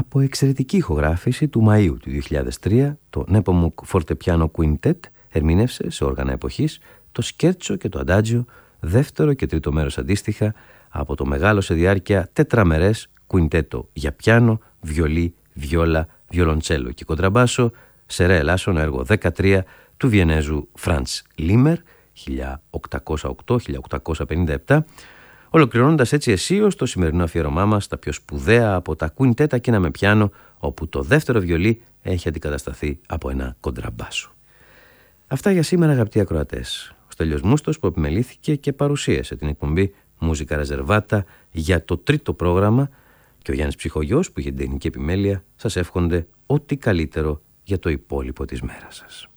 από εξαιρετική ηχογράφηση του Μαΐου του 2003, το Nepomuk Fortepiano Quintet ερμήνευσε σε όργανα εποχής το σκέρτσο και το αντάτζιο, δεύτερο και τρίτο μέρος αντίστοιχα, από το μεγάλο σε διάρκεια τετραμερές κουιντέτο για πιάνο, βιολί, βιόλα, βιολοντσέλο και κοντραμπάσο, σε ρε ελάσσον έργο 13 του Βιενέζου Φραντς Λίμερ 1808-1857, ολοκληρώνοντας έτσι αισίως το σημερινό αφιέρωμά μας στα πιο σπουδαία από τα κουιντέτα εκείνα με πιάνο, όπου το δεύτερο βιολί έχει αντικατασταθεί από ένα κοντραμπάσο. Αυτά για σήμερα, αγαπητοί ακροατές. Ο Στέλιος Μούστος που επιμελήθηκε και παρουσίασε την εκπομπή Μούζικα Ρεζερβάτα για το τρίτο πρόγραμμα, και ο Γιάννης Ψυχογιός που είχε την τεχνική επιμέλεια, σας εύχονται ό,τι καλύτερο για το υπόλοιπο της μέρας σας.